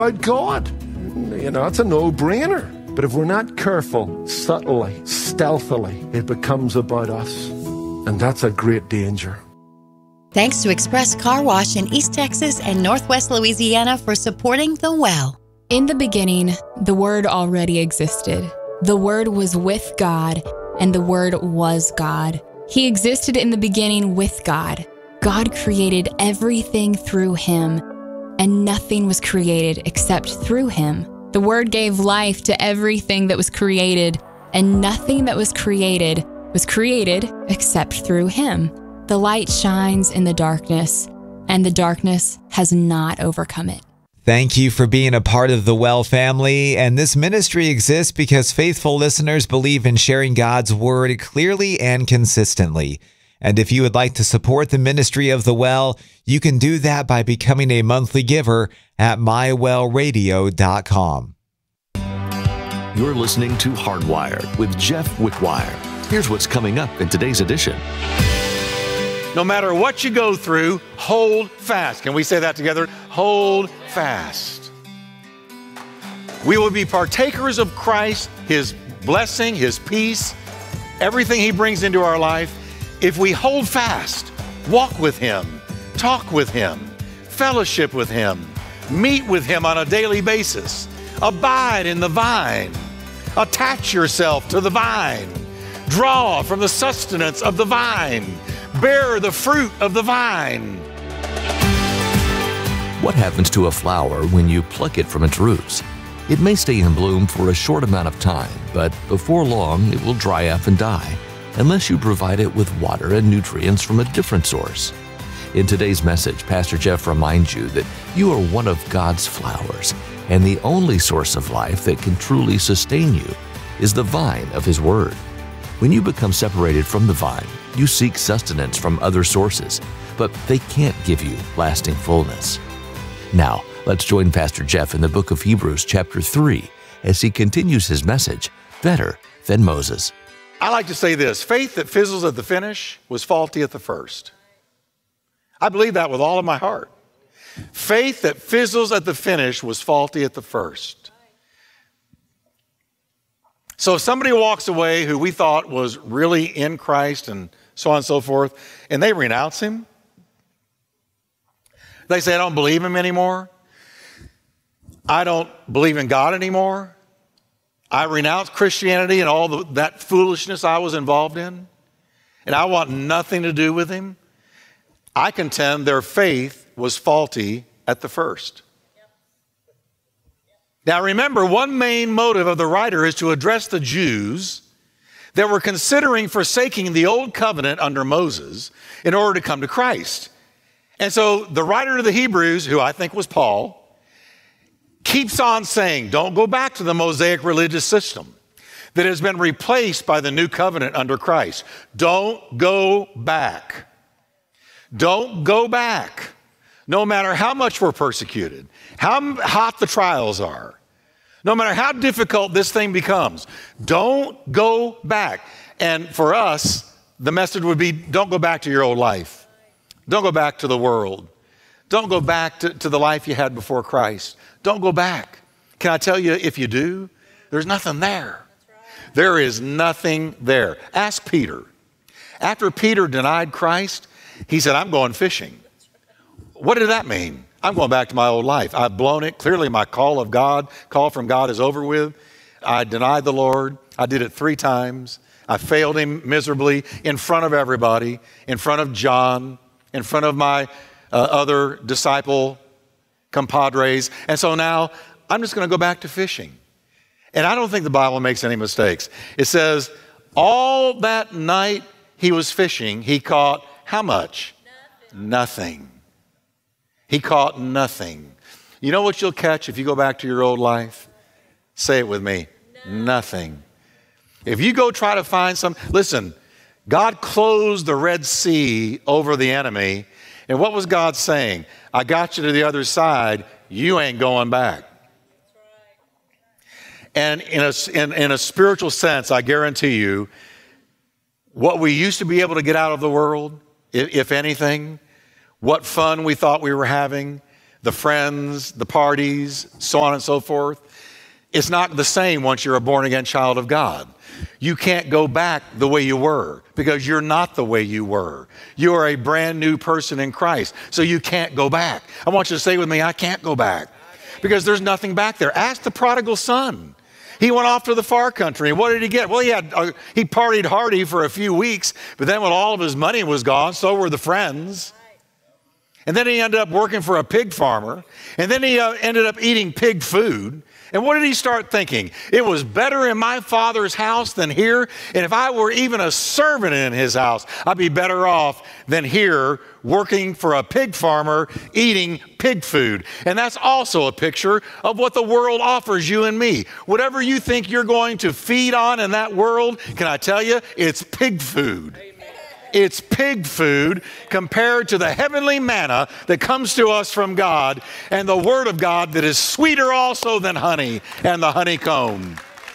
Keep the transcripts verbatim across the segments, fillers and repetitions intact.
about God. You know, it's a no-brainer. But if we're not careful, subtly, stealthily, it becomes about us. And that's a great danger. Thanks to Express Car Wash in East Texas and Northwest Louisiana for supporting The Well. In the beginning, the Word already existed. The Word was with God, and the Word was God. He existed in the beginning with God. God created everything through Him, and nothing was created except through Him. The Word gave life to everything that was created, and nothing that was created was created except through Him. The light shines in the darkness, and the darkness has not overcome it. Thank you for being a part of the Well family. And this ministry exists because faithful listeners believe in sharing God's Word clearly and consistently. And if you would like to support the ministry of the Well, you can do that by becoming a monthly giver at my well radio dot com. You're listening to Hardwired with Jeff Wickwire. Here's what's coming up in today's edition. No matter what you go through, hold fast. Can we say that together? Hold fast. We will be partakers of Christ, His blessing, His peace, everything He brings into our life. If we hold fast, walk with Him, talk with Him, fellowship with Him, meet with Him on a daily basis, abide in the vine, attach yourself to the vine, draw from the sustenance of the vine, bear the fruit of the vine. What happens to a flower when you pluck it from its roots? It may stay in bloom for a short amount of time, but before long it will dry up and die, unless you provide it with water and nutrients from a different source. In today's message, Pastor Jeff reminds you that you are one of God's flowers, and the only source of life that can truly sustain you is the vine of His Word. When you become separated from the vine, you seek sustenance from other sources, but they can't give you lasting fullness. Now, let's join Pastor Jeff in the book of Hebrews chapter three as he continues his message, Better Than Moses. I like to say this, faith that fizzles at the finish was faulty at the first. I believe that with all of my heart. Faith that fizzles at the finish was faulty at the first. So if somebody walks away who we thought was really in Christ and so on and so forth, and they renounce Him, they say, I don't believe Him anymore. I don't believe in God anymore. I renounce Christianity and all the, that foolishness I was involved in, and I want nothing to do with Him. I contend their faith was faulty at the first. Now remember, one main motive of the writer is to address the Jews that were considering forsaking the old covenant under Moses in order to come to Christ. And so the writer of the Hebrews, who I think was Paul, keeps on saying, don't go back to the Mosaic religious system that has been replaced by the new covenant under Christ. Don't go back. Don't go back. No matter how much we're persecuted, how hot the trials are, no matter how difficult this thing becomes, don't go back. And for us, the message would be, don't go back to your old life. Don't go back to the world. Don't go back to, to the life you had before Christ. Don't go back. Can I tell you, if you do, there's nothing there. There is nothing there. Ask Peter. After Peter denied Christ, he said, I'm going fishing. What did that mean? I'm going back to my old life. I've blown it. Clearly my call of God, call from God is over with. I denied the Lord. I did it three times. I failed Him miserably in front of everybody, in front of John, in front of my uh, other disciple compadres. And so now I'm just going to go back to fishing. And I don't think the Bible makes any mistakes. It says, all that night he was fishing, he caught how much? Nothing. Nothing. He caught nothing. You know what you'll catch if you go back to your old life? Say it with me. Nothing. Nothing. If you go try to find some, listen, God closed the Red Sea over the enemy. And what was God saying? I got you to the other side. You ain't going back. And in a, in, in a spiritual sense, I guarantee you, what we used to be able to get out of the world, if, if anything, what fun we thought we were having, the friends, the parties, so on and so forth. It's not the same once you're a born-again child of God. You can't go back the way you were because you're not the way you were. You are a brand new person in Christ, so you can't go back. I want you to say with me, I can't go back because there's nothing back there. Ask the prodigal son. He went off to the far country, and what did he get? Well, he had uh, he partied hardy for a few weeks, but then when all of his money was gone, so were the friends. And then he ended up working for a pig farmer, and then he uh, ended up eating pig food. And what did he start thinking? It was better in my father's house than here. And if I were even a servant in his house, I'd be better off than here working for a pig farmer, eating pig food. And that's also a picture of what the world offers you and me. Whatever you think you're going to feed on in that world, can I tell you, it's pig food. It's pig food compared to the heavenly manna that comes to us from God and the Word of God that is sweeter also than honey and the honeycomb.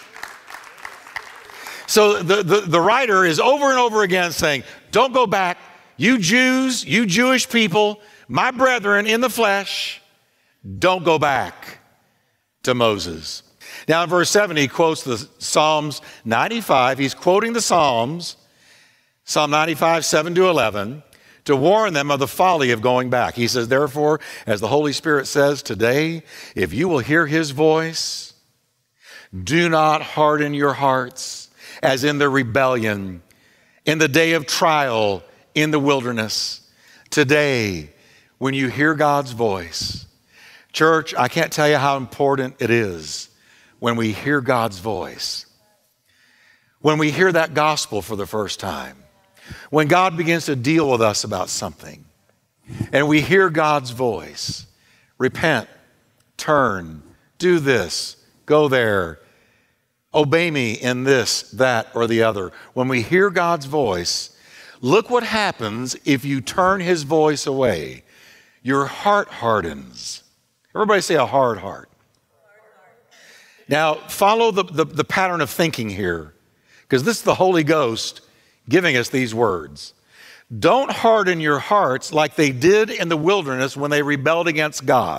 So the, the, the writer is over and over again saying, don't go back. You Jews, you Jewish people, my brethren in the flesh, don't go back to Moses. Now in verse seven, he quotes the Psalms ninety-five. He's quoting the Psalms, Psalm ninety-five, seven to eleven, to warn them of the folly of going back. He says, therefore, as the Holy Spirit says today, if you will hear his voice, do not harden your hearts as in the rebellion, in the day of trial in the wilderness. Today, when you hear God's voice, church, I can't tell you how important it is when we hear God's voice. When we hear that gospel for the first time. When God begins to deal with us about something and we hear God's voice, repent, turn, do this, go there, obey me in this, that, or the other. When we hear God's voice, look what happens if you turn his voice away. Your heart hardens. Everybody say a hard heart. Now, follow the, the, the pattern of thinking here, because this is the Holy Ghost giving us these words. Don't harden your hearts like they did in the wilderness when they rebelled against God.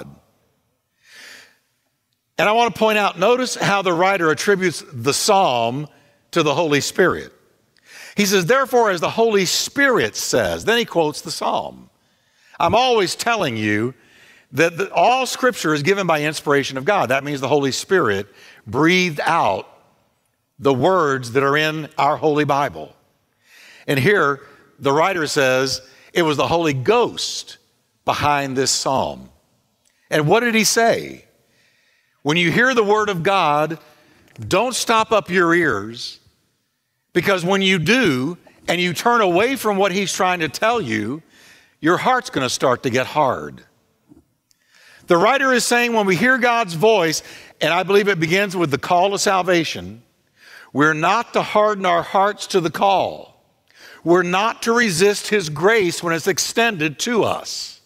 And I want to point out, notice how the writer attributes the psalm to the Holy Spirit. He says, therefore, as the Holy Spirit says, then he quotes the psalm. I'm always telling you that the, all scripture is given by inspiration of God. That means the Holy Spirit breathed out the words that are in our Holy Bible. And here, the writer says, it was the Holy Ghost behind this psalm. And what did he say? When you hear the word of God, don't stop up your ears, because when you do, and you turn away from what he's trying to tell you, your heart's going to start to get hard. The writer is saying when we hear God's voice, and I believe it begins with the call to salvation, we're not to harden our hearts to the call. We're not to resist his grace when it's extended to us.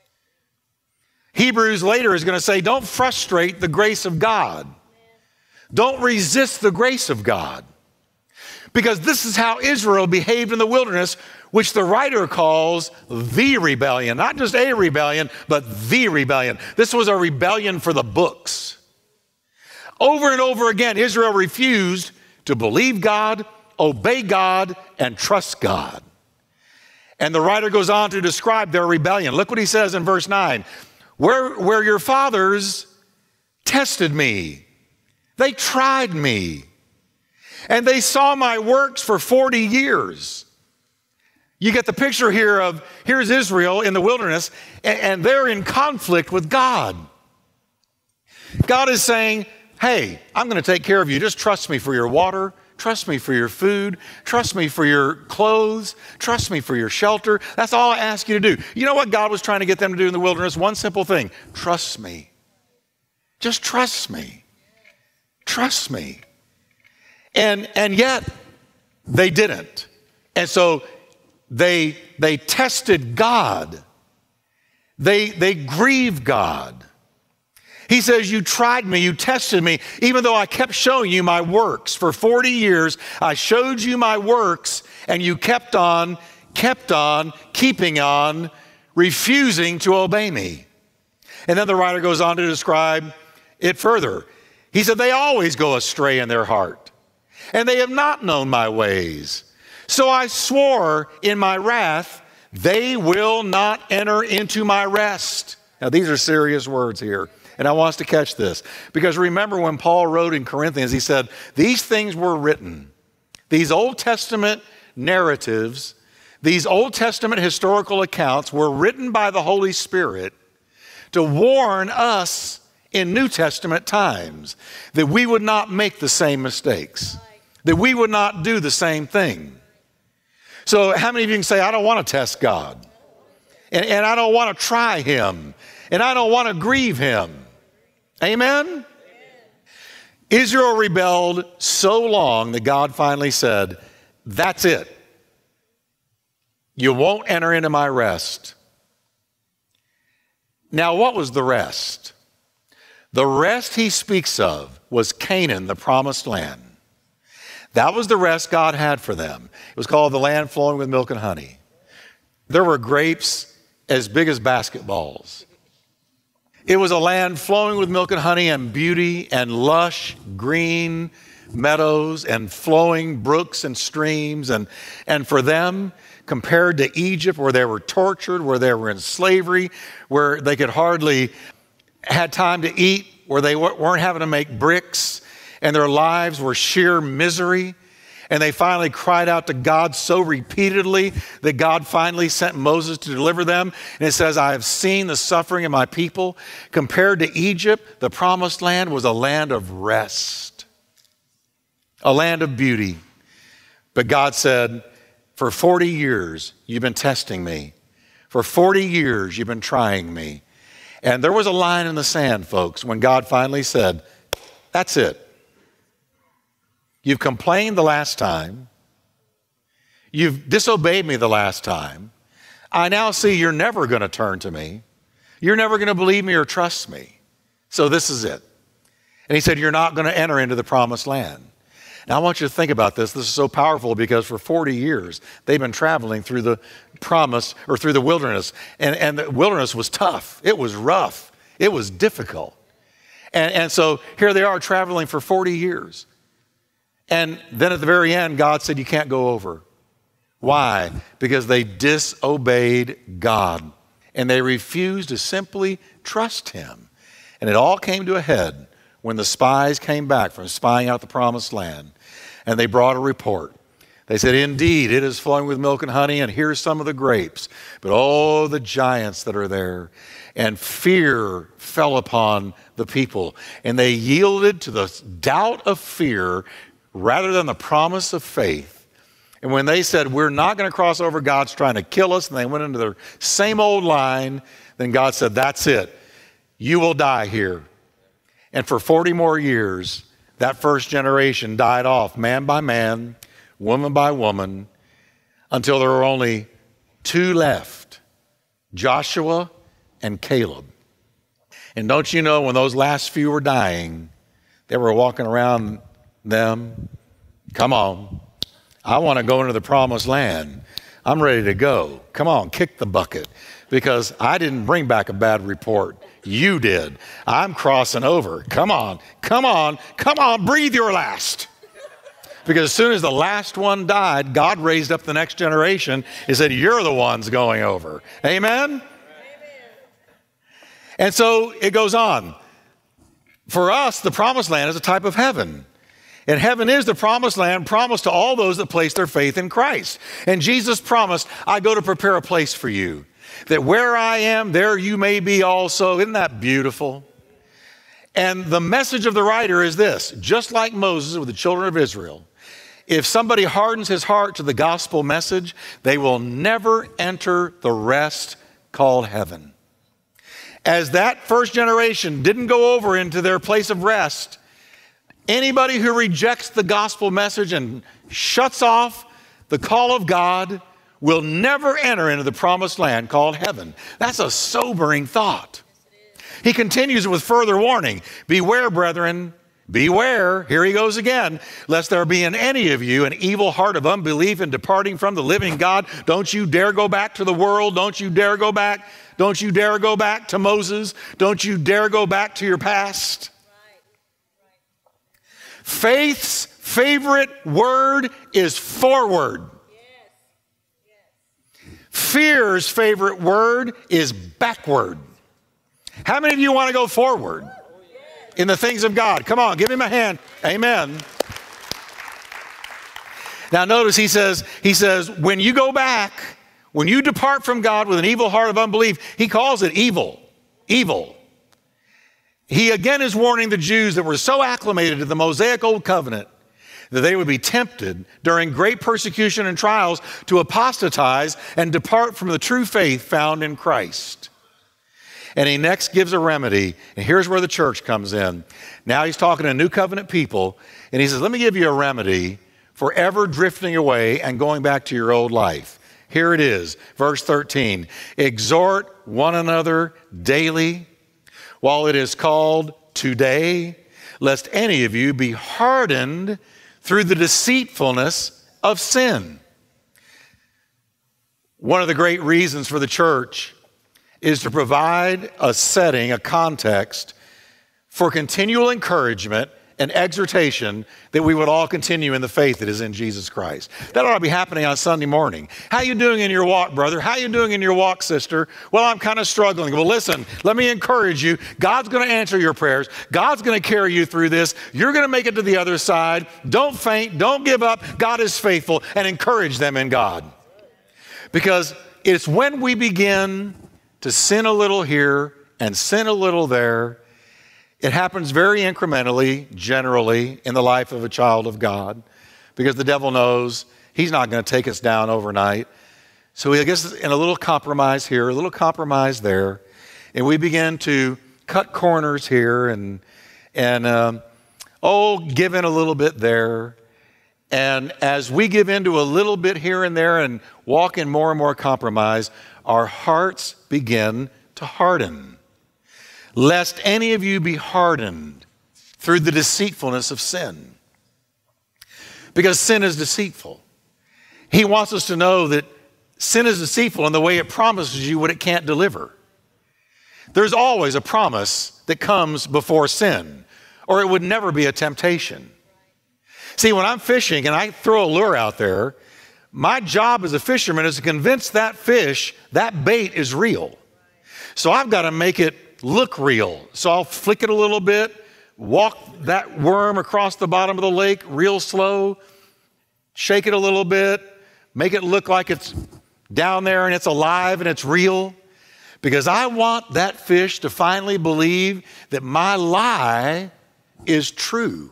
Hebrews later is going to say, don't frustrate the grace of God. Don't resist the grace of God. Because this is how Israel behaved in the wilderness, which the writer calls the rebellion. Not just a rebellion, but the rebellion. This was a rebellion for the books. Over and over again, Israel refused to believe God, obey God, and trust God. And the writer goes on to describe their rebellion. Look what he says in verse nine. Where, where your fathers tested me, they tried me, and they saw my works for forty years. You get the picture here of, here's Israel in the wilderness, and, and they're in conflict with God. God is saying, hey, I'm going to take care of you. Just trust me for your water. Trust me for your food. Trust me for your clothes. Trust me for your shelter. That's all I ask you to do. You know what God was trying to get them to do in the wilderness? One simple thing. Trust me. Just trust me. Trust me. And, and yet, they didn't. And so they, they tested God. They, they grieved God. He says, you tried me, you tested me, even though I kept showing you my works. For forty years, I showed you my works, and you kept on, kept on, keeping on, refusing to obey me. And then the writer goes on to describe it further. He said, they always go astray in their heart, and they have not known my ways. So I swore in my wrath, they will not enter into my rest. Now, these are serious words here, and I want us to catch this. Because remember when Paul wrote in Corinthians, he said, these things were written. These Old Testament narratives, these Old Testament historical accounts were written by the Holy Spirit to warn us in New Testament times that we would not make the same mistakes, that we would not do the same thing. So how many of you can say, I don't want to test God, and, and I don't want to try him, and I don't want to grieve him? Amen? Amen? Israel rebelled so long that God finally said, that's it. You won't enter into my rest. Now, what was the rest? The rest he speaks of was Canaan, the promised land. That was the rest God had for them. It was called the land flowing with milk and honey. There were grapes as big as basketballs. It was a land flowing with milk and honey and beauty and lush green meadows and flowing brooks and streams. And, and for them, compared to Egypt, where they were tortured, where they were in slavery, where they could hardly had time to eat, where they weren't having to make bricks, and their lives were sheer misery. And they finally cried out to God so repeatedly that God finally sent Moses to deliver them. And it says, I have seen the suffering of my people. Compared to Egypt, the promised land was a land of rest, a land of beauty. But God said, for forty years, you've been testing me. For forty years, you've been trying me. And there was a line in the sand, folks, when God finally said, that's it. You've complained the last time. You've disobeyed me the last time. I now see you're never going to turn to me. You're never going to believe me or trust me. So this is it. And he said, you're not going to enter into the promised land. Now I want you to think about this. This is so powerful because for forty years, they've been traveling through the promise or through the wilderness. And, and the wilderness was tough. It was rough. It was difficult. And, and so here they are traveling for forty years. And then at the very end, God said, you can't go over. Why? Because they disobeyed God and they refused to simply trust him. And it all came to a head when the spies came back from spying out the promised land, and they brought a report. They said, indeed, it is flowing with milk and honey, and here's some of the grapes, but oh, the giants that are there. And fear fell upon the people, and they yielded to the doubt of fear rather than the promise of faith. And when they said, we're not going to cross over, God's trying to kill us, and they went into their same old line, then God said, that's it. You will die here. And for forty more years, that first generation died off, man by man, woman by woman, until there were only two left, Joshua and Caleb. And don't you know, when those last few were dying, they were walking around them, come on, I want to go into the promised land. I'm ready to go. Come on, kick the bucket, because I didn't bring back a bad report. You did. I'm crossing over. Come on, come on, come on, breathe your last. Because as soon as the last one died, God raised up the next generation and said, you're the ones going over. Amen? Amen. And so it goes on. For us, the promised land is a type of heaven. And heaven is the promised land promised to all those that place their faith in Christ. And Jesus promised, I go to prepare a place for you, that where I am, there you may be also. Isn't that beautiful? And the message of the writer is this: just like Moses with the children of Israel, if somebody hardens his heart to the gospel message, they will never enter the rest called heaven. As that first generation didn't go over into their place of rest, anybody who rejects the gospel message and shuts off the call of God will never enter into the promised land called heaven. That's a sobering thought. He continues with further warning. Beware, brethren, Beware, here he goes again, lest there be in any of you an evil heart of unbelief in departing from the living God. Don't you dare go back to the world. Don't you dare go back. Don't you dare go back to Moses. Don't you dare go back to your past. Faith's favorite word is forward. Fear's favorite word is backward. How many of you want to go forward in the things of God? Come on, give him a hand. Amen. Now notice he says, he says, when you go back, when you depart from God with an evil heart of unbelief, he calls it evil, evil. He again is warning the Jews that were so acclimated to the Mosaic Old Covenant that they would be tempted during great persecution and trials to apostatize and depart from the true faith found in Christ. And he next gives a remedy, and here's where the church comes in. Now he's talking to new covenant people, and he says, let me give you a remedy for ever drifting away and going back to your old life. Here it is, verse thirteen. Exhort one another daily while it is called today, lest any of you be hardened through the deceitfulness of sin. One of the great reasons for the church is to provide a setting, a context for continual encouragement and exhortation that we would all continue in the faith that is in Jesus Christ. That ought to be happening on Sunday morning. How you doing in your walk, brother? How you doing in your walk, sister? Well, I'm kind of struggling. Well, listen, let me encourage you. God's going to answer your prayers. God's going to carry you through this. You're going to make it to the other side. Don't faint. Don't give up. God is faithful, and encourage them in God. Because it's when we begin to sin a little here and sin a little there. It happens very incrementally, generally, in the life of a child of God, because the devil knows he's not going to take us down overnight. So he gets in a little compromise here, a little compromise there, and we begin to cut corners here and, and um, oh, give in a little bit there. And as we give into a little bit here and there and walk in more and more compromise, our hearts begin to harden. Lest any of you be hardened through the deceitfulness of sin. Because sin is deceitful. He wants us to know that sin is deceitful in the way it promises you what it can't deliver. There's always a promise that comes before sin, or it would never be a temptation. See, when I'm fishing and I throw a lure out there, my job as a fisherman is to convince that fish that bait is real. So I've got to make it look real. So I'll flick it a little bit, walk that worm across the bottom of the lake real slow, shake it a little bit, make it look like it's down there and it's alive and it's real. Because I want that fish to finally believe that my lie is true.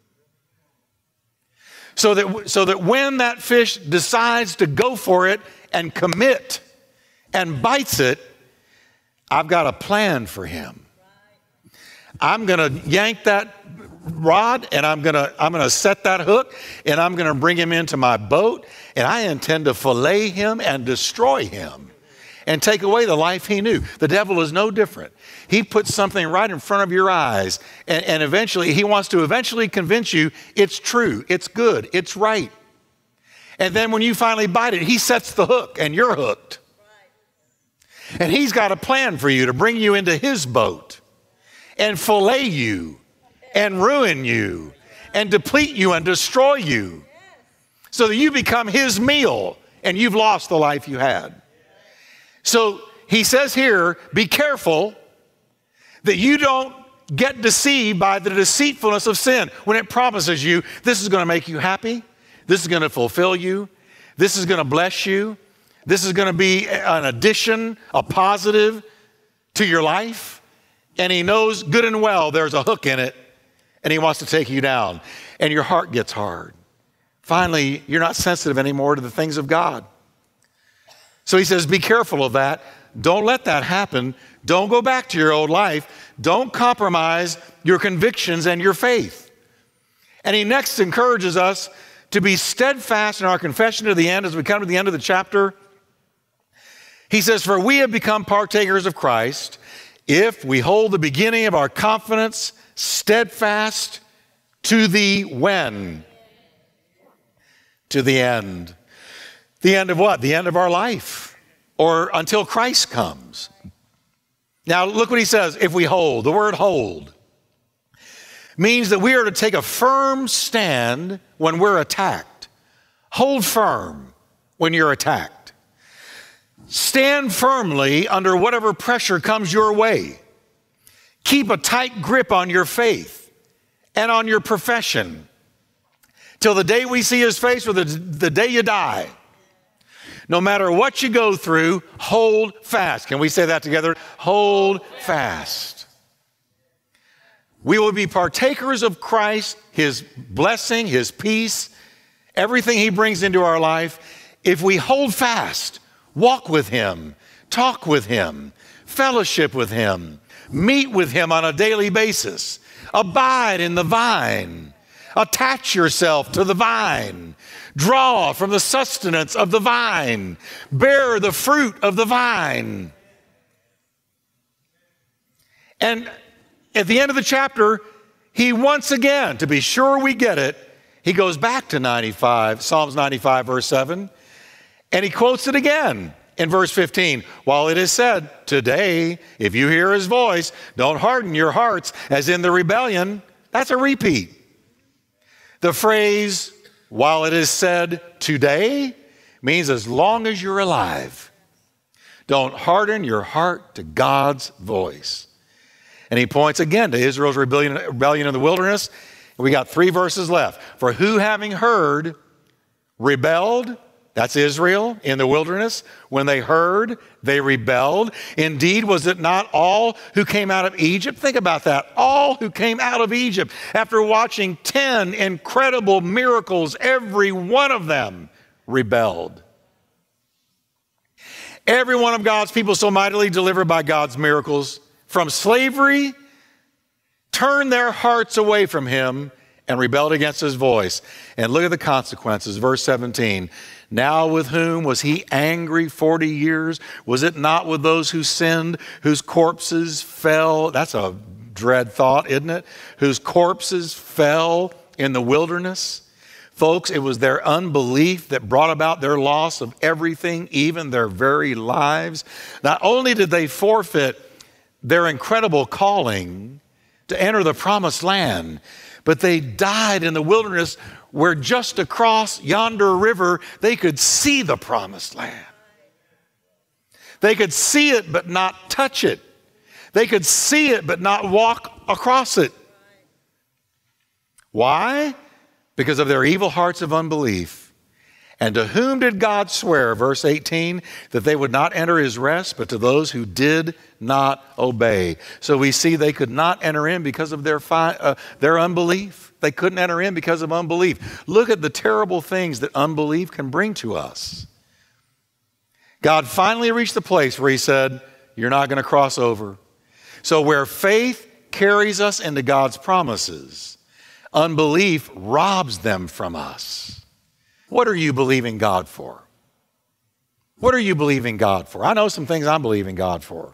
So that, so that when that fish decides to go for it and commit and bites it, I've got a plan for him. I'm going to yank that rod and I'm going to I'm going to set that hook and I'm going to bring him into my boat, and I intend to fillet him and destroy him and take away the life he knew. The devil is no different. He puts something right in front of your eyes, and, and eventually he wants to eventually convince you it's true, it's good, it's right. And then when you finally bite it, he sets the hook and you're hooked. And he's got a plan for you to bring you into his boat and fillet you and ruin you and deplete you and destroy you so that you become his meal and you've lost the life you had. So he says here, be careful that you don't get deceived by the deceitfulness of sin when it promises you this is going to make you happy, this is going to fulfill you, this is going to bless you. This is going to be an addition, a positive to your life. And he knows good and well there's a hook in it, and he wants to take you down. And your heart gets hard. Finally, you're not sensitive anymore to the things of God. So he says, be careful of that. Don't let that happen. Don't go back to your old life. Don't compromise your convictions and your faith. And he next encourages us to be steadfast in our confession to the end as we come to the end of the chapter. He says, for we have become partakers of Christ if we hold the beginning of our confidence steadfast To the when? To the end. The end of what? The end of our life, or until Christ comes. Now look what he says, if we hold. The word hold means that we are to take a firm stand when we're attacked. Hold firm when you're attacked. Stand firmly under whatever pressure comes your way. Keep a tight grip on your faith and on your profession till the day we see his face, or the, the day you die. No matter what you go through, hold fast. Can we say that together? Hold fast. We will be partakers of Christ, his blessing, his peace, everything he brings into our life, if we hold fast, walk with him, talk with him, fellowship with him, meet with him on a daily basis, abide in the vine, attach yourself to the vine, draw from the sustenance of the vine, bear the fruit of the vine. And at the end of the chapter, he once again, to be sure we get it, he goes back to ninety-five, Psalms ninety-five, verse seven, and he quotes it again in verse fifteen. While it is said, today, if you hear his voice, don't harden your hearts as in the rebellion. That's a repeat. The phrase, while it is said today, means as long as you're alive. Don't harden your heart to God's voice. And he points again to Israel's rebellion, rebellion in the wilderness. We got three verses left. For who, having heard, rebelled, that's Israel in the wilderness. When they heard, they rebelled. Indeed, was it not all who came out of Egypt? Think about that. All who came out of Egypt, after watching ten incredible miracles, every one of them rebelled. Every one of God's people so mightily delivered by God's miracles from slavery turned their hearts away from him and rebelled against his voice. And look at the consequences. Verse seventeen. Now with whom was he angry forty years? Was it not with those who sinned, whose corpses fell? That's a dread thought, isn't it? Whose corpses fell in the wilderness. Folks, it was their unbelief that brought about their loss of everything, even their very lives. Not only did they forfeit their incredible calling to enter the promised land, but they died in the wilderness where just across yonder river, they could see the promised land. They could see it but not touch it. They could see it but not walk across it. Why? Because of their evil hearts of unbelief. And to whom did God swear, verse eighteen, that they would not enter his rest, but to those who did not obey. So we see they could not enter in because of their, fi- uh, their unbelief. They couldn't enter in because of unbelief. Look at the terrible things that unbelief can bring to us. God finally reached the place where he said, you're not going to cross over. So where faith carries us into God's promises, unbelief robs them from us. What are you believing God for? What are you believing God for? I know some things I'm believing God for.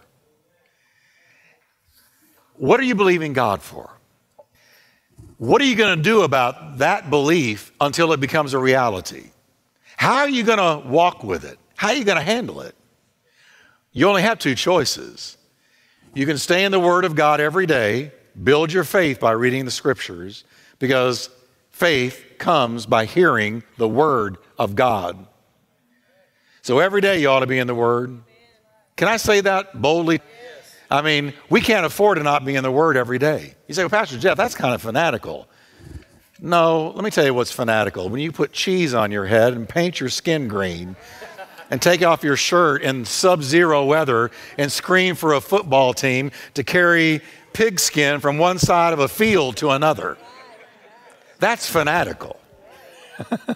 What are you believing God for? What are you going to do about that belief until it becomes a reality? How are you going to walk with it? How are you going to handle it? You only have two choices. You can stay in the Word of God every day, build your faith by reading the Scriptures, because faith comes by hearing the Word of God. So every day you ought to be in the Word. Can I say that boldly? I mean, we can't afford to not be in the Word every day. You say, well, Pastor Jeff, that's kind of fanatical. No, let me tell you what's fanatical. When you put cheese on your head and paint your skin green and take off your shirt in sub-zero weather and scream for a football team to carry pigskin from one side of a field to another. That's fanatical,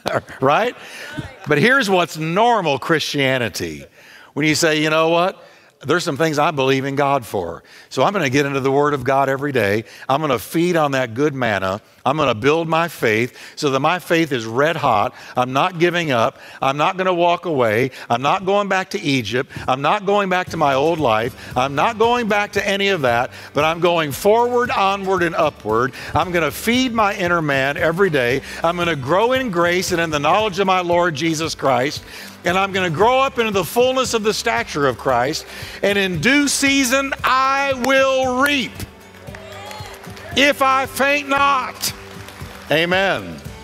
right? But here's what's normal Christianity. When you say, you know what? there's some things I believe in God for. So I'm going to get into the Word of God every day. I'm going to feed on that good manna. I'm going to build my faith so that my faith is red hot. I'm not giving up. I'm not going to walk away. I'm not going back to Egypt. I'm not going back to my old life. I'm not going back to any of that, but I'm going forward, onward, and upward. I'm going to feed my inner man every day. I'm going to grow in grace and in the knowledge of my Lord Jesus Christ. And I'm going to grow up into the fullness of the stature of Christ. And in due season, I will reap if I faint not. Amen.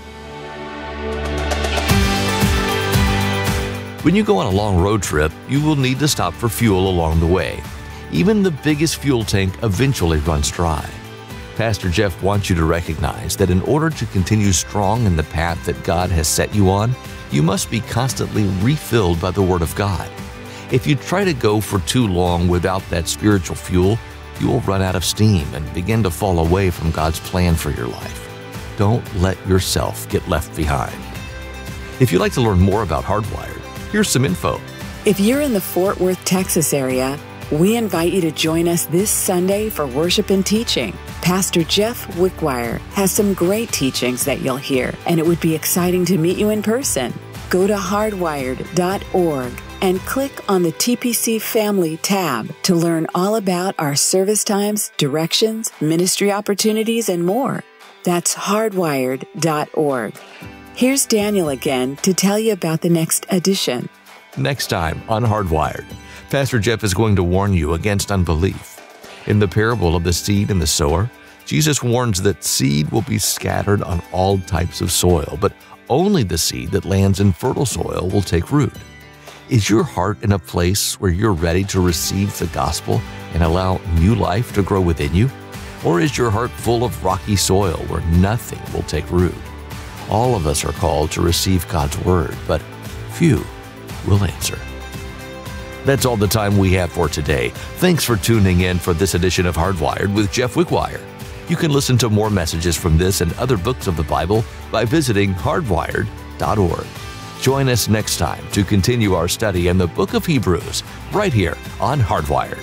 When you go on a long road trip, you will need to stop for fuel along the way. Even the biggest fuel tank eventually runs dry. Pastor Jeff wants you to recognize that in order to continue strong in the path that God has set you on, you must be constantly refilled by the Word of God. If you try to go for too long without that spiritual fuel, you will run out of steam and begin to fall away from God's plan for your life. Don't let yourself get left behind. If you'd like to learn more about Hardwired, here's some info. If you're in the Fort Worth, Texas area, we invite you to join us this Sunday for worship and teaching. Pastor Jeff Wickwire has some great teachings that you'll hear, and it would be exciting to meet you in person. Go to hardwired dot org and click on the T P C Family tab to learn all about our service times, directions, ministry opportunities, and more. That's hardwired dot org. Here's Daniel again to tell you about the next edition. Next time on Hardwired, Pastor Jeff is going to warn you against unbelief. In the parable of the seed and the sower, Jesus warns that seed will be scattered on all types of soil, but only the seed that lands in fertile soil will take root. Is your heart in a place where you're ready to receive the gospel and allow new life to grow within you? Or is your heart full of rocky soil where nothing will take root? All of us are called to receive God's word, but few will answer. That's all the time we have for today. Thanks for tuning in for this edition of Hardwired with Jeff Wickwire. You can listen to more messages from this and other books of the Bible by visiting hardwired dot org. Join us next time to continue our study in the book of Hebrews, right here on Hardwired.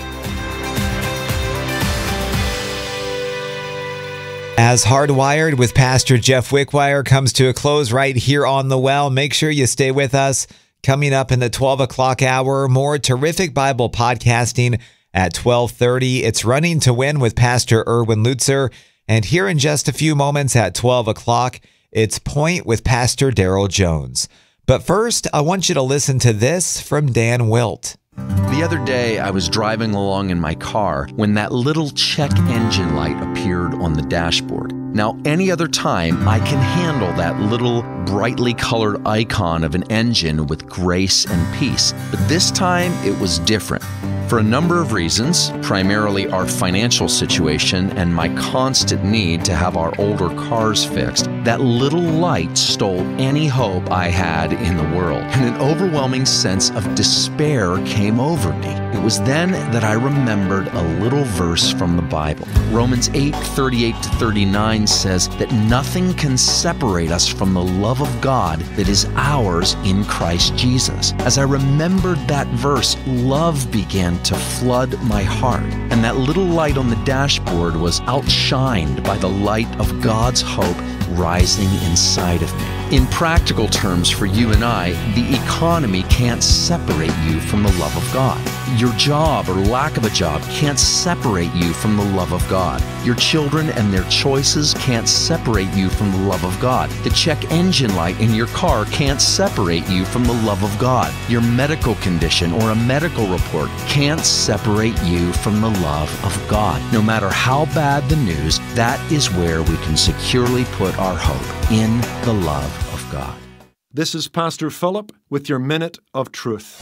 As Hardwired with Pastor Jeff Wickwire comes to a close right here on The Well, make sure you stay with us. Coming up in the twelve o'clock hour, more terrific Bible podcasting at twelve thirty. It's Running to Win with Pastor Erwin Lutzer. And here in just a few moments at twelve o'clock, it's Point with Pastor Daryl Jones. But first, I want you to listen to this from Dan Wilt. The other day, I was driving along in my car when that little check engine light appeared on the dashboard. Now, any other time, I can handle that little brightly colored icon of an engine with grace and peace. But this time, it was different. For a number of reasons, primarily our financial situation and my constant need to have our older cars fixed, that little light stole any hope I had in the world, and an overwhelming sense of despair came over me. It was then that I remembered a little verse from the Bible. Romans eight, thirty-eight to thirty-nine says that nothing can separate us from the love of God that is ours in Christ Jesus. As I remembered that verse, love began to flood my heart, and that little light on the dashboard was outshined by the light of God's hope rising inside of me. In practical terms for you and I, the economy can't separate you from the love of God. Your job or lack of a job can't separate you from the love of God. Your children and their choices can't separate you from the love of God. The check engine light in your car can't separate you from the love of God. Your medical condition or a medical report can't separate you from the love of God. No matter how bad the news, that is where we can securely put our hope, in the love of God. This is Pastor Philip with your Minute of Truth.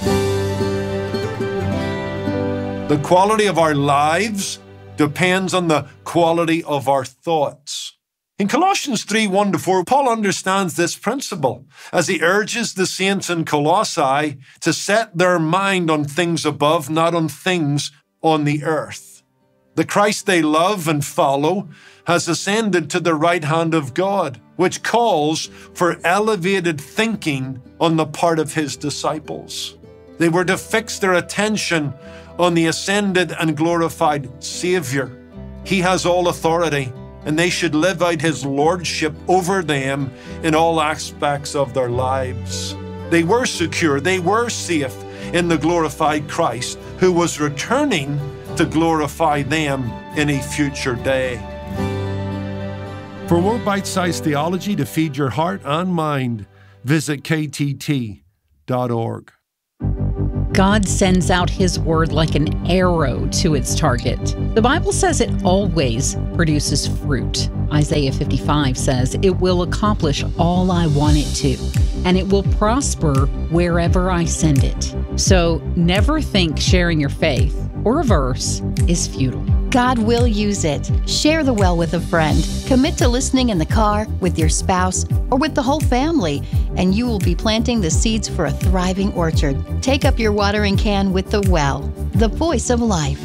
The quality of our lives depends on the quality of our thoughts. In Colossians three, one to four, Paul understands this principle as he urges the saints in Colossae to set their mind on things above, not on things on the earth. The Christ they love and follow has ascended to the right hand of God, which calls for elevated thinking on the part of his disciples. They were to fix their attention on the ascended and glorified Savior. He has all authority, and they should live out his lordship over them in all aspects of their lives. They were secure, they were safe in the glorified Christ, who was returning to glorify them in a future day. For more bite-sized theology to feed your heart and mind, visit K T T dot org. God sends out his word like an arrow to its target. The Bible says it always produces fruit. Isaiah fifty-five says it will accomplish all I want it to, and it will prosper wherever I send it. So never think sharing your faith or a verse is futile. God will use it. Share the well with a friend. Commit to listening in the car, with your spouse, or with the whole family, and you will be planting the seeds for a thriving orchard. Take up your watering can with The Well, the voice of life.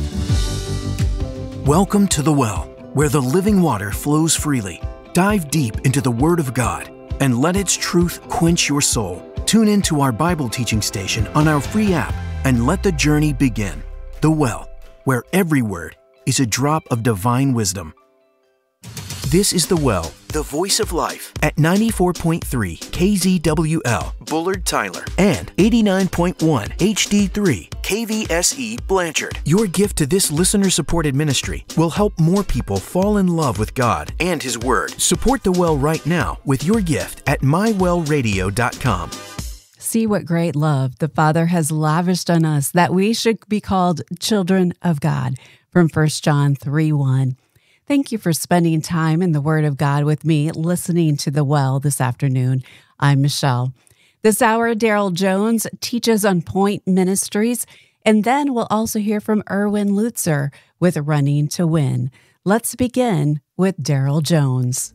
Welcome to The Well, where the living water flows freely. Dive deep into the Word of God and let its truth quench your soul. Tune into our Bible teaching station on our free app and let the journey begin. The Well, where every word is a drop of divine wisdom. This is The Well, the voice of life, at ninety-four point three K Z W L, Bullard, Tyler, and eighty-nine point one H D three K V S E, Blanchard. Your gift to this listener-supported ministry will help more people fall in love with God and His Word. Support The Well right now with your gift at my well radio dot com. See what great love the Father has lavished on us, that we should be called children of God, from First John three one. Thank you for spending time in the Word of God with me, listening to The Well this afternoon. I'm Michelle. This hour, Daryl Jones teaches on Point Ministries, and then we'll also hear from Erwin Lutzer with Running to Win. Let's begin with Daryl Jones.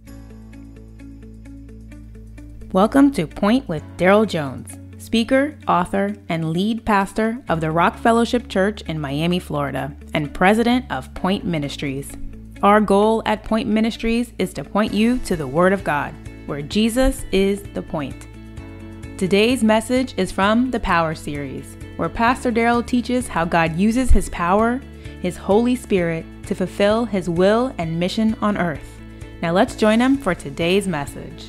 Welcome to Point with Daryl Jones, speaker, author, and lead pastor of the Rock Fellowship Church in Miami, Florida, and president of Point Ministries. Our goal at Point Ministries is to point you to the Word of God, where Jesus is the point. Today's message is from the Power Series, where Pastor Daryl teaches how God uses His power, His Holy Spirit, to fulfill His will and mission on earth. Now let's join him for today's message.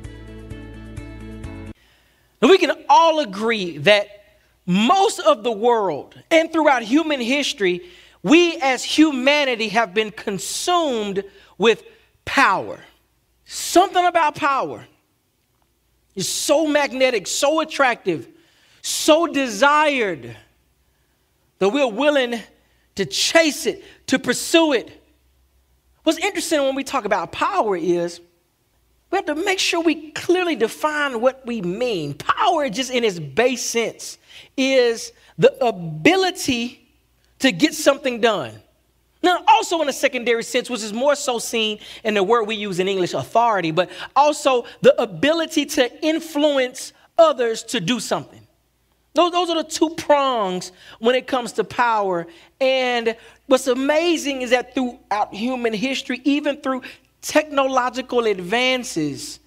Now, we can all agree that most of the world and throughout human history, we as humanity have been consumed with power. Something about power is so magnetic, so attractive, so desired that we're willing to chase it, to pursue it. What's interesting when we talk about power is we have to make sure we clearly define what we mean. Power, just in its base sense, is the ability to get something done. Now, also in a secondary sense, which is more so seen in the word we use in English, authority, but also the ability to influence others to do something. Those, those are the two prongs when it comes to power. And what's amazing is that throughout human history, even through technological advances,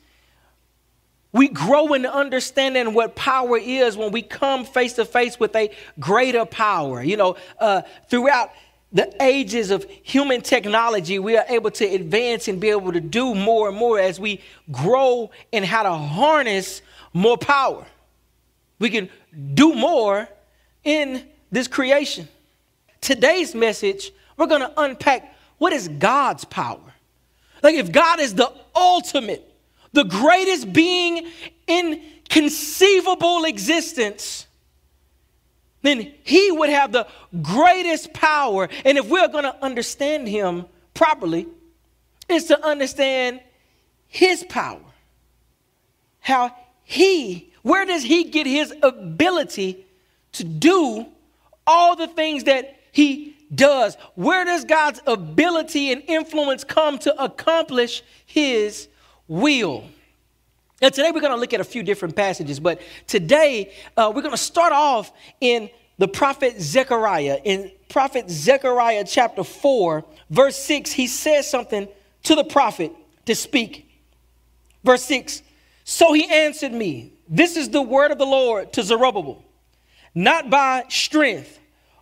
we grow in understanding what power is when we come face to face with a greater power. You know, uh, throughout the ages of human technology, we are able to advance and be able to do more and more as we grow in how to harness more power. We can do more in this creation. Today's message, we're going to unpack what is God's power. Like, if God is the ultimate, the greatest being in conceivable existence, then He would have the greatest power. And if we're going to understand Him properly, it's to understand His power. How He, where does He get His ability to do all the things that He does? Where does God's ability and influence come to accomplish His will? And today we're going to look at a few different passages, but today uh, we're going to start off in the prophet Zechariah. In prophet Zechariah chapter four, verse six, he says something to the prophet to speak. Verse six, so he answered me, this is the word of the Lord to Zerubbabel, not by strength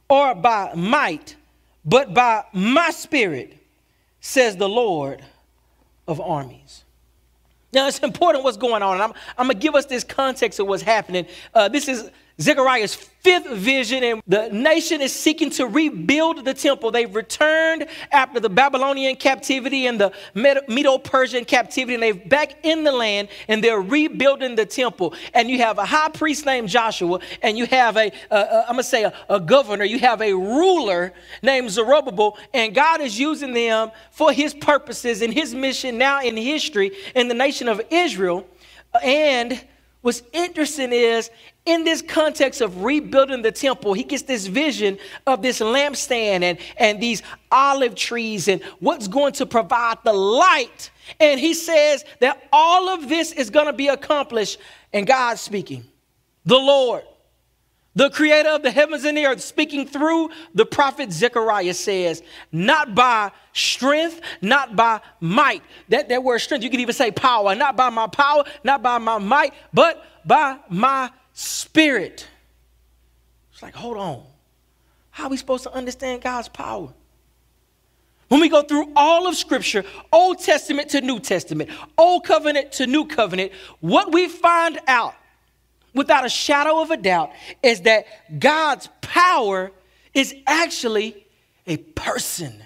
or by might, but by my spirit, says the Lord of armies. Now, it's important what's going on. And I'm, I'm going to give us this context of what's happening. Uh, this is Zechariah's fifth vision, and the nation is seeking to rebuild the temple. They've returned after the Babylonian captivity and the Medo-Persian captivity, and they're back in the land, and they're rebuilding the temple. And you have a high priest named Joshua, and you have a, a, a I'm going to say a, a governor, you have a ruler named Zerubbabel, and God is using them for his purposes and his mission now in history in the nation of Israel. And what's interesting is, in this context of rebuilding the temple, he gets this vision of this lampstand and, and these olive trees and what's going to provide the light. And he says that all of this is going to be accomplished. And God speaking, the Lord, the creator of the heavens and the earth, speaking through the prophet Zechariah, says, not by strength, not by might. That, that word strength, you could even say power. Not by my power, not by my might, but by my spirit. It's like, hold on. How are we supposed to understand God's power? When we go through all of Scripture, Old Testament to New Testament, Old Covenant to New Covenant, what we find out without a shadow of a doubt is that God's power is actually a person.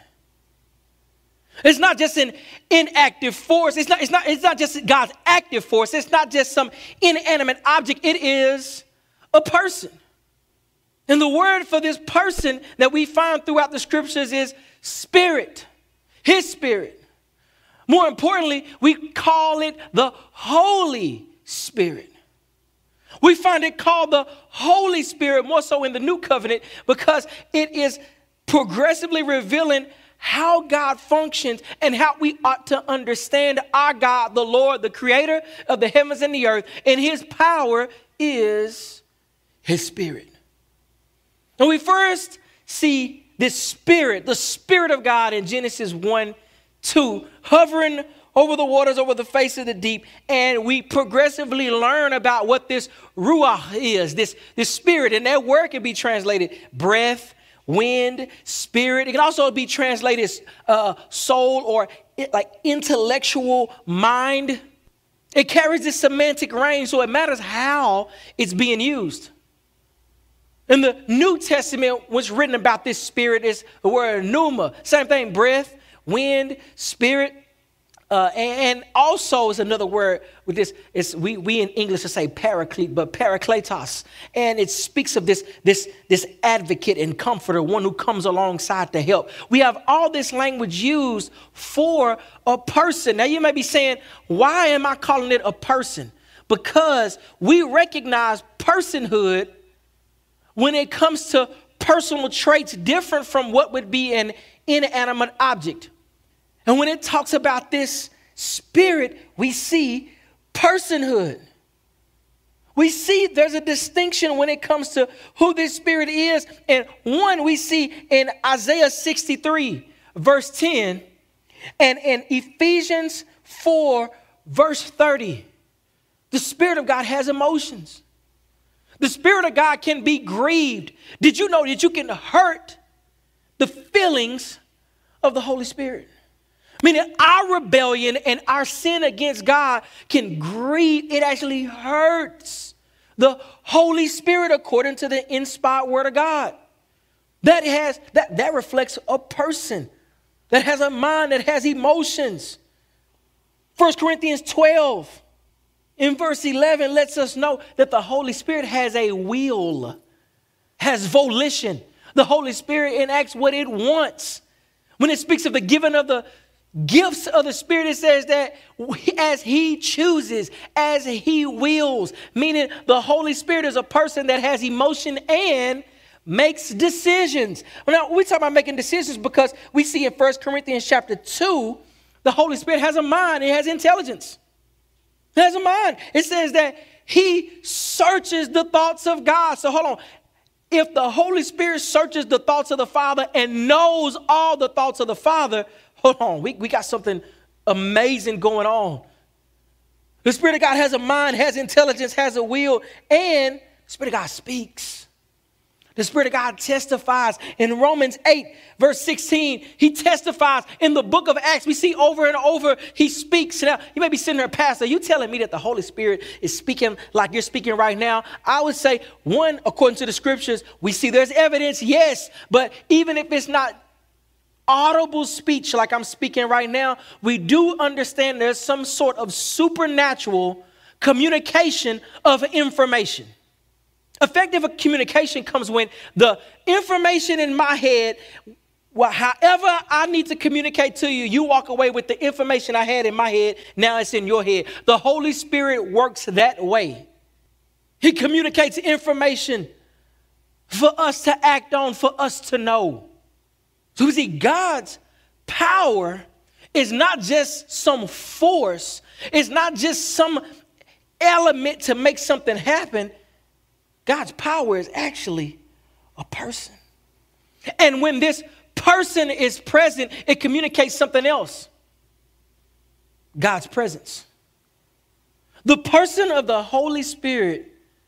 It's not just an inactive force. It's not, it's not, it's not just God's active force. It's not just some inanimate object. It is a person. And the word for this person that we find throughout the scriptures is spirit, his spirit. More importantly, we call it the Holy Spirit. We find it called the Holy Spirit more so in the New Covenant because it is progressively revealing how God functions and how we ought to understand our God, the Lord, the creator of the heavens and the earth, and his power is his spirit. And we first see this spirit, the Spirit of God in Genesis one, two, hovering over the waters, over the face of the deep. And we progressively learn about what this ruach is, this, this spirit. And that word can be translated breath, wind, spirit. It can also be translated uh, soul or like intellectual mind. It carries this semantic range, so it matters how it's being used. In the New Testament, what's written about this spirit is the word pneuma. Same thing, breath, wind, spirit. Uh, and, and also is another word with this. It's, we, we in English would say paraclete, but parakletos. And it speaks of this, this, this advocate and comforter, one who comes alongside to help. We have all this language used for a person. Now you may be saying, why am I calling it a person? Because we recognize personhood when it comes to personal traits different from what would be an inanimate object. And when it talks about this spirit, we see personhood. We see there's a distinction when it comes to who this spirit is. And one we see in Isaiah sixty-three, verse ten, and in Ephesians four, verse thirty. The Spirit of God has emotions. The Spirit of God can be grieved. Did you know that you can hurt the feelings of the Holy Spirit? Meaning our rebellion and our sin against God can grieve. It actually hurts the Holy Spirit according to the inspired word of God. That has that, that reflects a person that has a mind, that has emotions. First Corinthians twelve in verse eleven lets us know that the Holy Spirit has a will, has volition. The Holy Spirit enacts what it wants. When it speaks of the giving of the gifts of the Spirit, it says that as he chooses, as he wills, meaning the Holy Spirit is a person that has emotion and makes decisions. Now, we talk about making decisions because we see in First Corinthians chapter two, the Holy Spirit has a mind, it has intelligence. It has a mind. It says that he searches the thoughts of God. So hold on. If the Holy Spirit searches the thoughts of the Father and knows all the thoughts of the Father, hold on, we, we got something amazing going on. The Spirit of God has a mind, has intelligence, has a will, and the Spirit of God speaks. The Spirit of God testifies in Romans eight, verse sixteen. He testifies in the book of Acts. We see over and over, he speaks. Now, you may be sitting there, Pastor, you telling me that the Holy Spirit is speaking like you're speaking right now? I would say, one, according to the scriptures, we see there's evidence, yes. But even if it's not audible speech like I'm speaking right now, we do understand there's some sort of supernatural communication of information. Effective communication comes when the information in my head, well, however I need to communicate to you, you walk away with the information I had in my head. Now it's in your head. The Holy Spirit works that way. He communicates information for us to act on, for us to know. So we see God's power is not just some force. It's not just some element to make something happen. God's power is actually a person. And when this person is present, it communicates something else. God's presence. The person of the Holy Spirit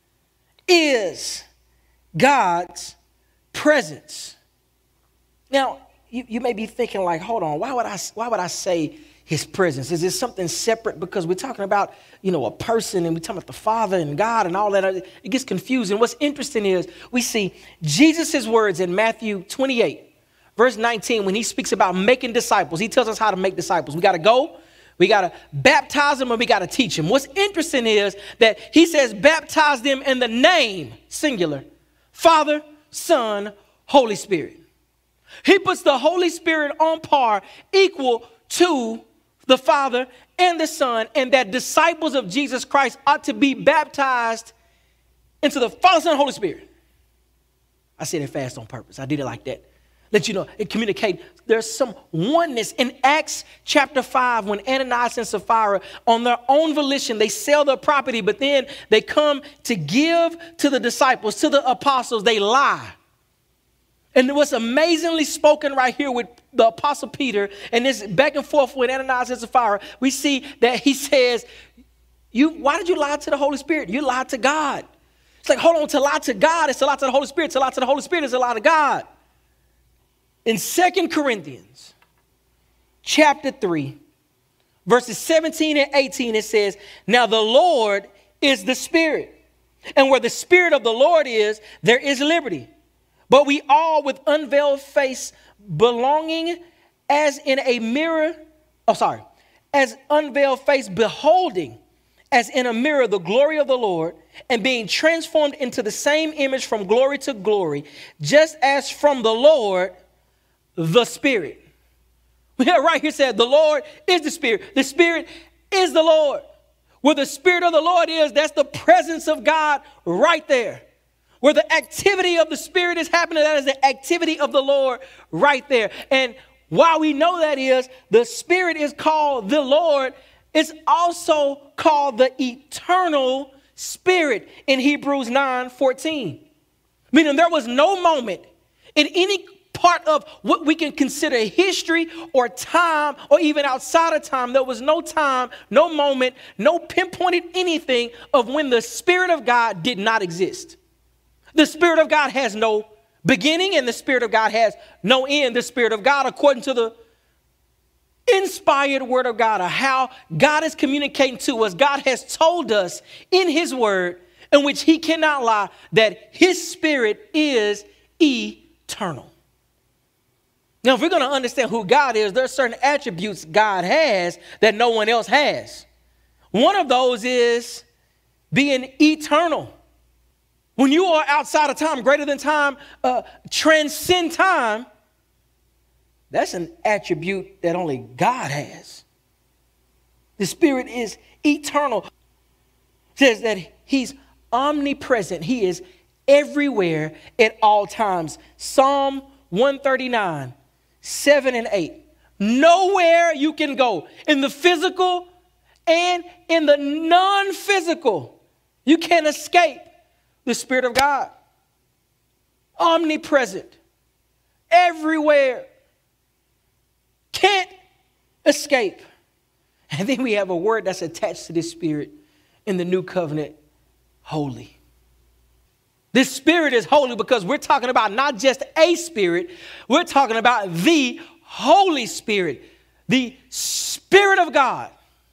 is God's presence. Now, you, you may be thinking like, hold on, why would I, why would I say his presence? Is this something separate? Because we're talking about, you know, a person and we're talking about the Father and God and all that. It gets confusing. What's interesting is we see Jesus' words in Matthew twenty-eight, verse nineteen, when he speaks about making disciples. He tells us how to make disciples. We got to go, we got to baptize them, and we got to teach them. What's interesting is that he says baptize them in the name, singular, Father, Son, Holy Spirit. He puts the Holy Spirit on par, equal to the Father and the Son, and that disciples of Jesus Christ ought to be baptized into the Father, Son, and Holy Spirit. I said it fast on purpose. I did it like that. Let you know, it communicate. There's some oneness in Acts chapter five when Ananias and Sapphira, on their own volition, they sell their property, but then they come to give to the disciples, to the apostles. They lie. And what's amazingly spoken right here with the Apostle Peter and this back and forth with Ananias and Sapphira, we see that he says, "You, why did you lie to the Holy Spirit? You lied to God." It's like, hold on, to lie to God, it's to lie to the Holy Spirit. To lie to the Holy Spirit is to lie to God. In Second Corinthians chapter three, verses seventeen and eighteen, it says, "Now the Lord is the Spirit, and where the Spirit of the Lord is, there is liberty. But we all with unveiled face, belonging as in a mirror, oh, sorry, as unveiled face, beholding as in a mirror the glory of the Lord, and being transformed into the same image from glory to glory, just as from the Lord, the Spirit." We have right here said, the Lord is the Spirit. The Spirit is the Lord. Where the Spirit of the Lord is, that's the presence of God right there. Where the activity of the Spirit is happening, that is the activity of the Lord right there. And why we know that is the Spirit is called the Lord, it's also called the eternal Spirit in Hebrews nine fourteen. Meaning there was no moment in any part of what we can consider history or time or even outside of time. There was no time, no moment, no pinpointed anything of when the Spirit of God did not exist. The Spirit of God has no beginning and the Spirit of God has no end. The Spirit of God, according to the inspired word of God, or how God is communicating to us, God has told us in his word, in which he cannot lie, that his Spirit is eternal. Now, if we're going to understand who God is, there are certain attributes God has that no one else has. One of those is being eternal. When you are outside of time, greater than time, uh, transcend time, that's an attribute that only God has. The Spirit is eternal. It says that he's omnipresent. He is everywhere at all times. Psalm one thirty-nine, seven and eight. Nowhere you can go in the physical and in the non-physical, you can't escape the Spirit of God. Omnipresent. Everywhere. Can't escape. And then we have a word that's attached to this Spirit in the new covenant, holy. This spirit is holy because we're talking about not just a spirit, we're talking about the Holy Spirit, the Spirit of God.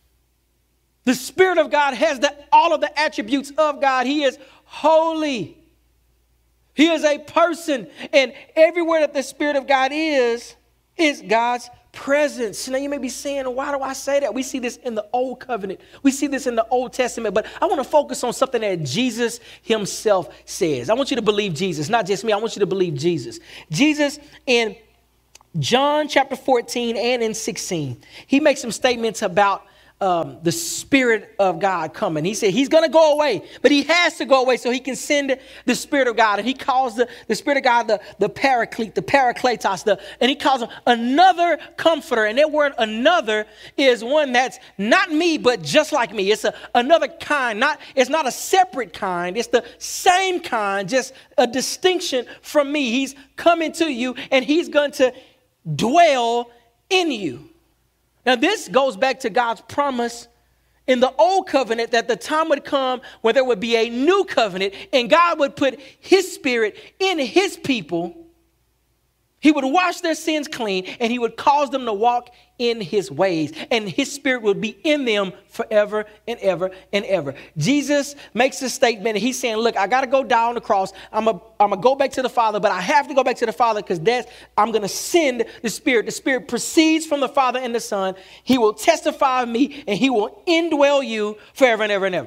The Spirit of God has the, all of the attributes of God. He is holy. He is a person. And everywhere that the Spirit of God is, is God's presence. Now you may be saying, why do I say that? We see this in the Old Covenant. We see this in the Old Testament. But I want to focus on something that Jesus himself says. I want you to believe Jesus, not just me. I want you to believe Jesus. Jesus in John chapter fourteen and in sixteen, he makes some statements about um, the Spirit of God coming. He said he's going to go away, but he has to go away so he can send the Spirit of God. And he calls the, the Spirit of God the, the Paraclete, the Parakletos, the, and he calls him another comforter. And that word another is one that's not me, but just like me. It's a, another kind. Not, it's not a separate kind. It's the same kind, just a distinction from me. He's coming to you and he's going to dwell in you. Now, this goes back to God's promise in the Old Covenant that the time would come where there would be a new covenant and God would put his Spirit in his people. He would wash their sins clean and he would cause them to walk in his ways, and his Spirit would be in them forever and ever and ever. Jesus makes a statement and he's saying, look, I got to go down the cross. I'm going I'm to go back to the Father, but I have to go back to the Father because that's, I'm going to send the Spirit. The Spirit proceeds from the Father and the Son. He will testify of me and he will indwell you forever and ever and ever.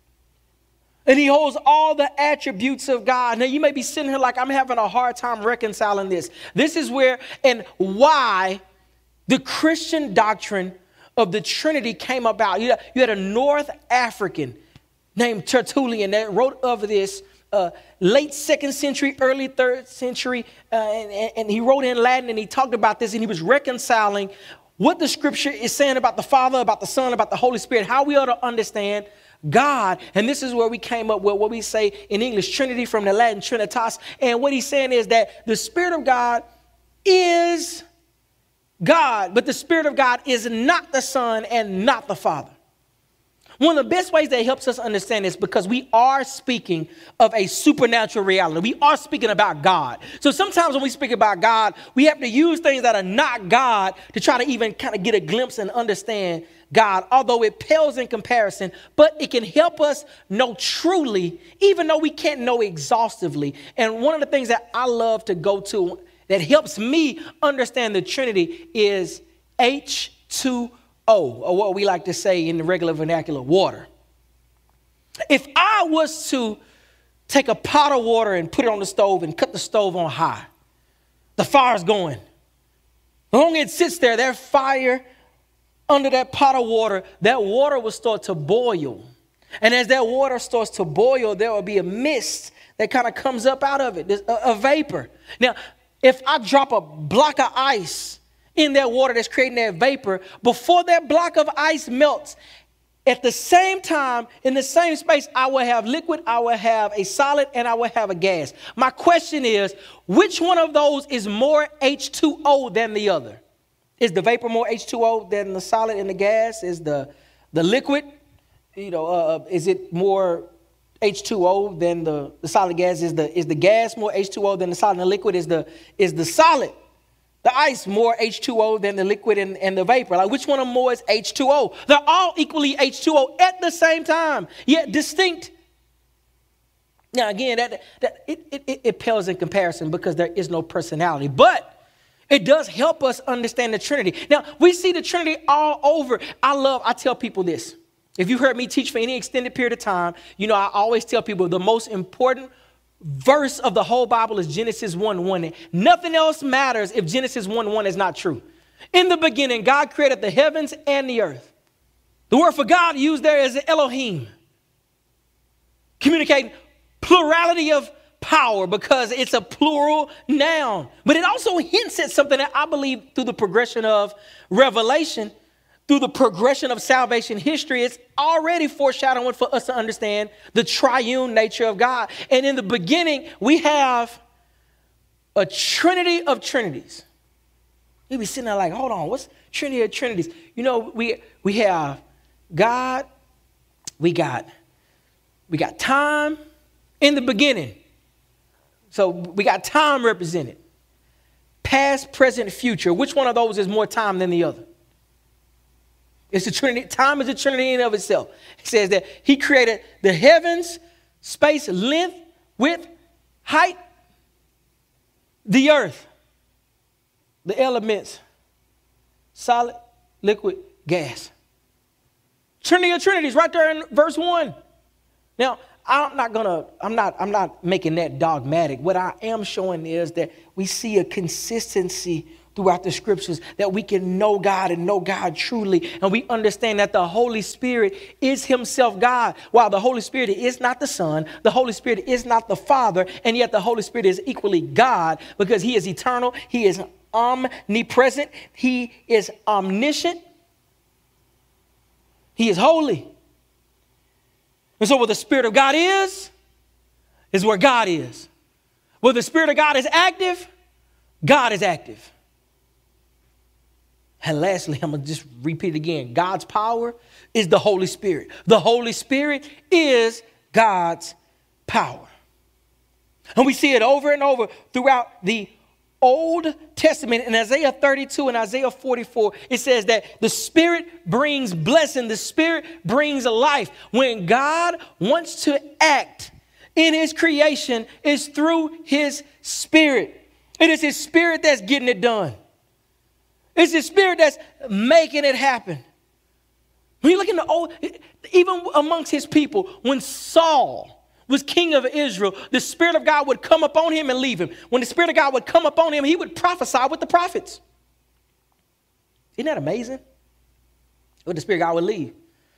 And he holds all the attributes of God. Now, you may be sitting here like, I'm having a hard time reconciling this. This is where and why the Christian doctrine of the Trinity came about. You had, you had a North African named Tertullian that wrote of this uh, late second century, early third century. Uh, and, and he wrote in Latin and he talked about this and he was reconciling what the scripture is saying about the Father, about the Son, about the Holy Spirit, how we ought to understand God. And this is where we came up with what we say in English, Trinity, from the Latin Trinitas. And what he's saying is that the Spirit of God is God, but the Spirit of God is not the Son and not the Father. One of the best ways that helps us understand this, because we are speaking of a supernatural reality. We are speaking about God. So sometimes when we speak about God, we have to use things that are not God to try to even kind of get a glimpse and understand God, although it pales in comparison, but it can help us know truly, even though we can't know exhaustively. And one of the things that I love to go to that helps me understand the Trinity is H two O, or what we like to say in the regular vernacular, water. If I was to take a pot of water and put it on the stove and cut the stove on high, the fire's going. The longer it sits there, that fire under that pot of water, that water will start to boil. And as that water starts to boil, there will be a mist that kind of comes up out of it, a, a vapor. Now, if I drop a block of ice in that water that's creating that vapor, before that block of ice melts, at the same time, in the same space, I will have liquid, I will have a solid, and I will have a gas. My question is, which one of those is more H two O than the other? Is the vapor more H two O than the solid and the gas? Is the, the liquid, you know, uh, is it more H two O than the, the solid gas? Is the, is the gas more H two O than the solid and the liquid? Is the, is the solid, the ice, more H two O than the liquid and, and the vapor? Like, which one of them more is H two O? They're all equally H two O at the same time, yet distinct. Now, again, that, that it, it, it pales in comparison because there is no personality, but it does help us understand the Trinity. Now, we see the Trinity all over. I love, I tell people this. If you've heard me teach for any extended period of time, you know, I always tell people the most important verse of the whole Bible is Genesis one one. Nothing else matters if Genesis one one is not true. In the beginning, God created the heavens and the earth. The word for God used there is Elohim, communicating plurality of power because it's a plural noun. But it also hints at something that I believe through the progression of revelation, through the progression of salvation history, it's already foreshadowing for us to understand the triune nature of God. And in the beginning, we have a trinity of trinities. You'll be sitting there like, hold on, what's trinity of trinities? You know, we we have God, we got, we got time in the beginning. So we got time represented. Past, present, future. Which one of those is more time than the other? It's the Trinity. Time is a Trinity in and of itself. It says that he created the heavens, space, length, width, height, the earth, the elements, solid, liquid, gas. Trinity of Trinities right there in verse one. Now, I'm not gonna, I'm not, I'm not making that dogmatic. What I am showing is that we see a consistency throughout the scriptures, that we can know God and know God truly. And we understand that the Holy Spirit is himself God. While the Holy Spirit is not the Son, the Holy Spirit is not the Father, and yet the Holy Spirit is equally God because he is eternal. He is omnipresent. He is omniscient. He is holy. And so where the Spirit of God is, is where God is. Where the Spirit of God is active, God is active. And lastly, I'm going to just repeat it again. God's power is the Holy Spirit. The Holy Spirit is God's power. And we see it over and over throughout the Old Testament. In Isaiah thirty-two and Isaiah forty-four, it says that the Spirit brings blessing. The Spirit brings life. When God wants to act in his creation, it's through his Spirit. It is his Spirit that's getting it done. It's his Spirit that's making it happen. When you look in the old, even amongst his people, when Saul was king of Israel, the Spirit of God would come upon him and leave him. When the Spirit of God would come upon him, he would prophesy with the prophets. Isn't that amazing? When the Spirit of God would leave.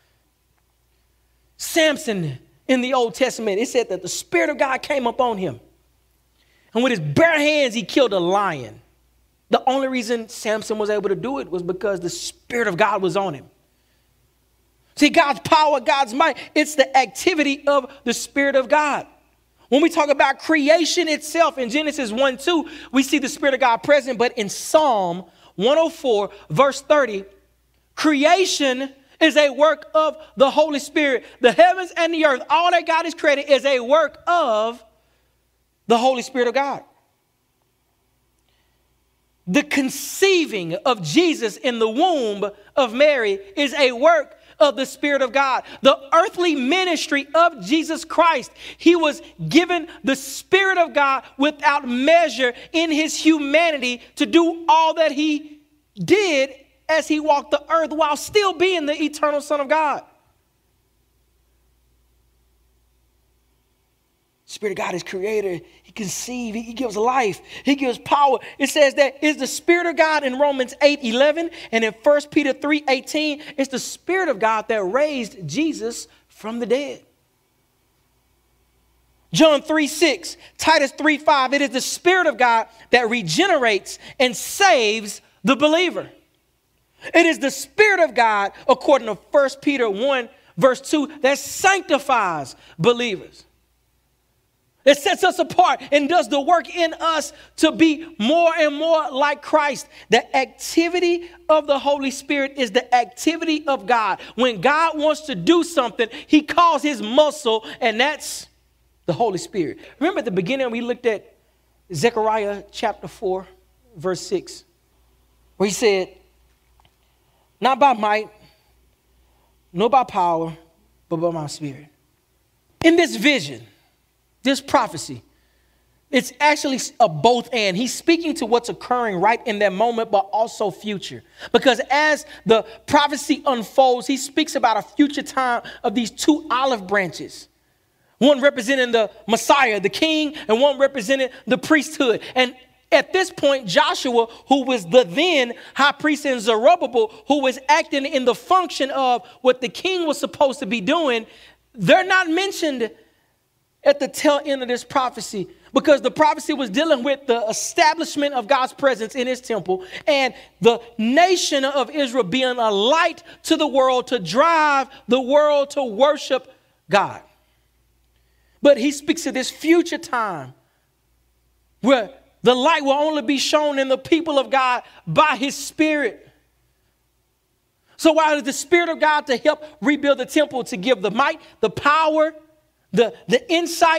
Samson in the Old Testament, it said that the Spirit of God came upon him. And with his bare hands, he killed a lion. The only reason Samson was able to do it was because the Spirit of God was on him. See, God's power, God's might, it's the activity of the Spirit of God. When we talk about creation itself in Genesis one two, we see the Spirit of God present. But in Psalm one oh four, verse thirty, creation is a work of the Holy Spirit. The heavens and the earth, all that God has created is a work of the Holy Spirit of God. The conceiving of Jesus in the womb of Mary is a work of the Spirit of God. The earthly ministry of Jesus Christ, he was given the Spirit of God without measure in his humanity to do all that he did as he walked the earth while still being the eternal Son of God. Spirit of God is creator. He conceives. He gives life. He gives power. It says that it's the Spirit of God in Romans eight eleven, and in First Peter three eighteen, it's the Spirit of God that raised Jesus from the dead. John three six, Titus three five, it is the Spirit of God that regenerates and saves the believer. It is the Spirit of God, according to First Peter one verse two, that sanctifies believers. It sets us apart and does the work in us to be more and more like Christ. The activity of the Holy Spirit is the activity of God. When God wants to do something, he calls his muscle, and that's the Holy Spirit. Remember at the beginning we looked at Zechariah chapter four, verse six, where he said, not by might, nor by power, but by my Spirit. In this vision, this prophecy, it's actually a both and. He's speaking to what's occurring right in that moment, but also future. Because as the prophecy unfolds, he speaks about a future time of these two olive branches. One representing the Messiah, the king, and one representing the priesthood. And at this point, Joshua, who was the then high priest, and Zerubbabel, who was acting in the function of what the king was supposed to be doing, they're not mentioned at the tail end of this prophecy, because the prophecy was dealing with the establishment of God's presence in his temple and the nation of Israel being a light to the world to drive the world to worship God. But he speaks of this future time where the light will only be shown in the people of God by his Spirit. So while it's the Spirit of God to help rebuild the temple, to give the might, the power, The, the insight,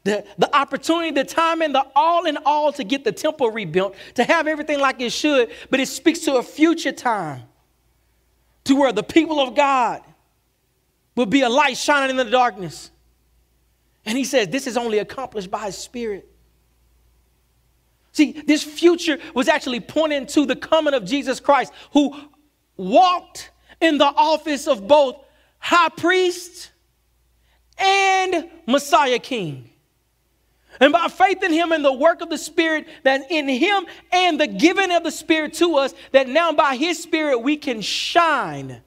the, the opportunity, the time, and the all in all to get the temple rebuilt, to have everything like it should, but it speaks to a future time to where the people of God will be a light shining in the darkness. And he says this is only accomplished by his Spirit. See, this future was actually pointing to the coming of Jesus Christ, who walked in the office of both high priest and Messiah King. And by faith in him and the work of the Spirit, that in him and the giving of the Spirit to us, that now by his Spirit we can shine